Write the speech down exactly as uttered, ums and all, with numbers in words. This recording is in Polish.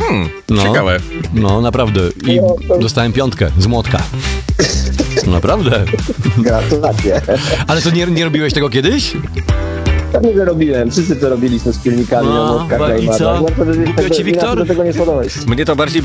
Hmm, No. ciekawe. No, naprawdę. I dostałem piątkę z młotka. Naprawdę. Gratulacje. Ale to nie, nie robiłeś tego kiedyś? Pewnie, że robiłem. Wszyscy to robiliśmy z pilnikami No, na młotkach. i na co? iMadach. No, to, że- Głupio ci, inaczej Wiktor? do tego nie szło dojść. Mnie to bardziej